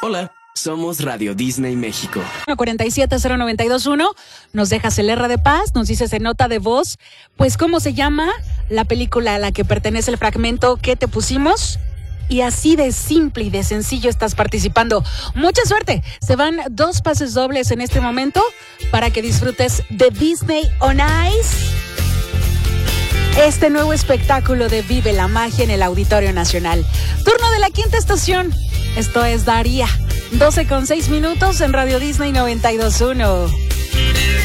Hola, somos Radio Disney México. 47092.1, nos dejas el R de paz, nos dices en nota de voz, pues cómo se llama la película a la que pertenece el fragmento que te pusimos. Y así de simple y de sencillo estás participando. Mucha suerte. Se van 2 pases dobles en este momento para que disfrutes de Disney on Ice. Este nuevo espectáculo de Vive la Magia en el Auditorio Nacional. Turno de la quinta estación. Esto es Daría. 12:06 en Radio Disney 92.1.